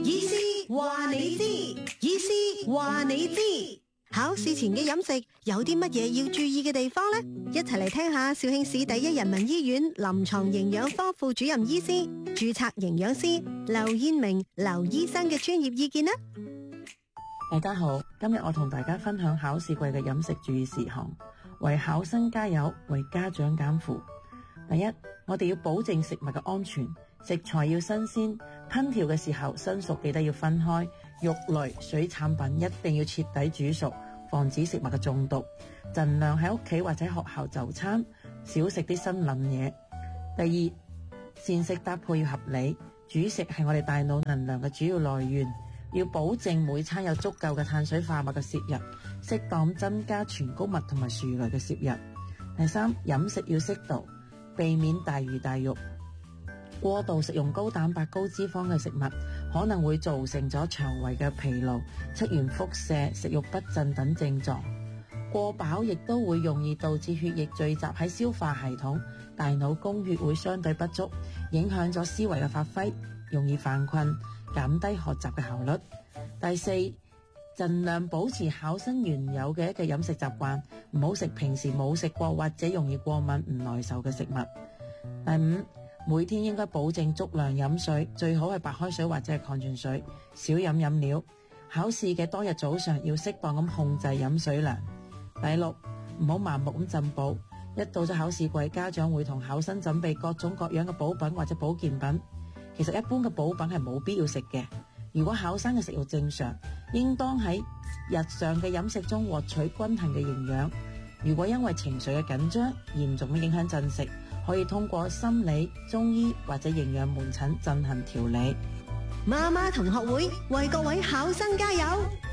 醫師話你知，醫師話你知。考試前嘅飲食有啲乜嘢要注意嘅地方呢？一齊嚟聽下肇慶市第一人民醫院臨床營養科副主任醫師、註冊營養師劉燕明劉醫生嘅專業意見啦。 大家好，今日我同大家分享考試季嘅飲食注意事項，為考生加油，為家長減負。第一，我哋要保證食物嘅安全，食材要新鮮，烹調嘅時候生熟記得要分開，肉類、水產品一定要徹底煮熟，防止食物嘅中毒。盡量喺屋企或者學校就餐，少食啲生冷嘢。第二，膳食搭配要合理，主食係我哋大腦能量嘅主要來源，要保證每餐有足夠嘅碳水化合物嘅攝入，適當增加全穀物同埋薯類嘅攝入。第三，飲食要適度，避免大魚大肉。過度食用高蛋白高脂肪嘅食物，可能會造成咗腸胃嘅疲勞、出現腹瀉、食慾不振等症狀。過飽亦都會容易導致血液聚集喺消化系統，大腦供血會相對不足，影響咗思維嘅發揮，容易犯困，減低學習嘅效率。第四，盡量保持考生原有嘅一個飲食習慣，唔好食平時冇食過或者容易過敏唔耐受嘅食物。第五，每天應該保證足量飲水，最好係白開水或者係礦泉水，少飲飲料。考試嘅當日早上要適當咁控制飲水量。第六，唔好盲目咁進補，一到咗考試季，家長會同考生準備各種各樣嘅補品或者保健品。其實一般嘅補品係冇必要食嘅。如果考生嘅食慾正常，應當喺日常嘅飲食中獲取均衡嘅營養。如果因為情緒嘅緊張，嚴重嘅影響進食，可以通過心理、中醫或者營養門診進行調理。 媽媽同學會為各位考生加油。